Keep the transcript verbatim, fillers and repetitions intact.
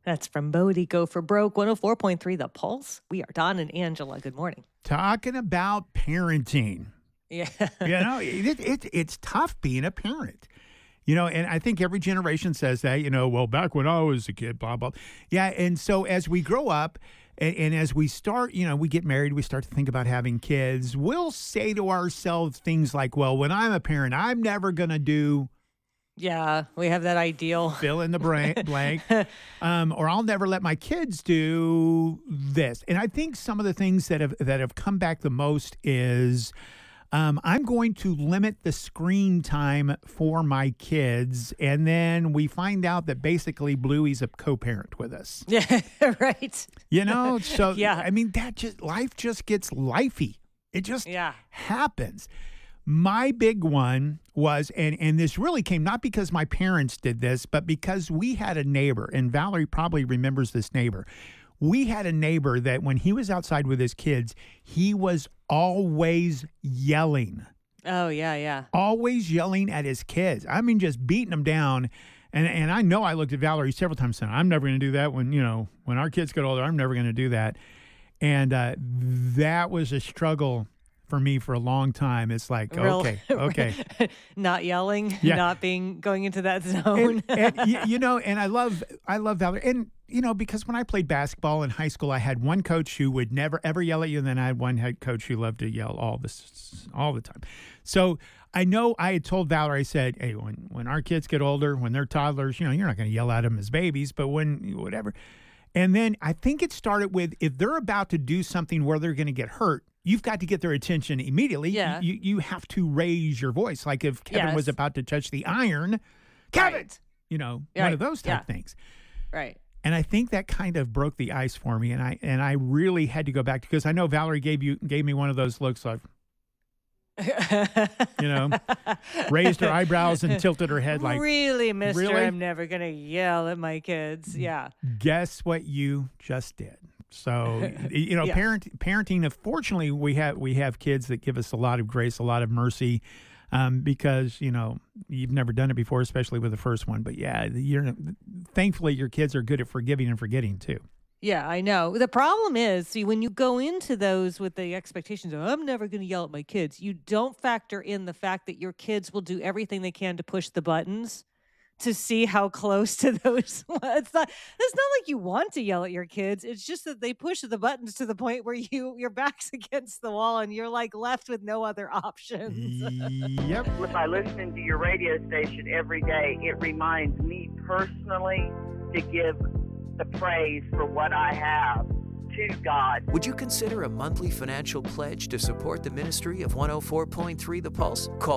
That's from Bodie. Go for Broke. one oh four point three The Pulse. We are Don and Angela. Good morning. Talking about parenting. Yeah. You know, it, it, it's tough being a parent. You know, and I think every generation says that, you know, well, back when I was a kid, blah, blah. Yeah, and so as we grow up and, and as we start, you know, we get married, we start to think about having kids, we'll say to ourselves things like, well, when I'm a parent, I'm never going to do... Yeah, we have that ideal. Fill in the blank, blank. Um, or I'll never let my kids do this. And I think some of the things that have that have come back the most is um, I'm going to limit the screen time for my kids. And then we find out that basically Bluey's a co-parent with us. Yeah, right. You know, so yeah. I mean, that just life just gets lifey. It just yeah. happens. My big one was, and, and this really came not because my parents did this, but because we had a neighbor, and Valerie probably remembers this neighbor. We had a neighbor that when he was outside with his kids, he was always yelling. Oh, yeah, yeah. Always yelling at his kids. I mean, just beating them down. And and I know I looked at Valerie several times saying, I'm never going to do that when, you know, when our kids get older, I'm never going to do that. And uh, that was a struggle for me for a long time. It's like, Real, okay, okay. Not yelling, Yeah. not being, going into that zone. and, and, you, you know, and I love, I love Valerie. And, you know, because when I played basketball in high school, I had one coach who would never, ever yell at you. And then I had one head coach who loved to yell all this, all the time. So I know I had told Valerie, I said, hey, when, when our kids get older, when they're toddlers, you know, you're not going to yell at them as babies, but when, whatever. And then I think it started with, if they're about to do something where they're going to get hurt, you've got to get their attention immediately. Yeah. You you have to raise your voice. Like if Kevin Yes. was about to touch the iron, Kevin, Right. you know, Right. one of those type Yeah. things. Right. And I think that kind of broke the ice for me. And I and I really had to go back because I know Valerie gave you gave me one of those looks like, you know, raised her eyebrows and tilted her head like, really, mister, really? I'm never going to yell at my kids. Yeah. guess what you just did. So, you know, Yeah. parent parenting, fortunately, we have we have kids that give us a lot of grace, a lot of mercy, um, because, you know, you've never done it before, especially with the first one. But yeah, you're thankfully your kids are good at forgiving and forgetting too. Yeah, I know. The problem is, see, when you go into those with the expectations of, I'm never going to yell at my kids, you don't factor in the fact that your kids will do everything they can to push the buttons to see how close to those. It's not, it's not like you want to yell at your kids. It's just that they push the buttons to the point where you, your back's against the wall and you're like left with no other options. Yep. By listening to your radio station every day, it reminds me personally to give the praise for what I have to God. Would you consider a monthly financial pledge to support the ministry of one oh four point three The Pulse? Call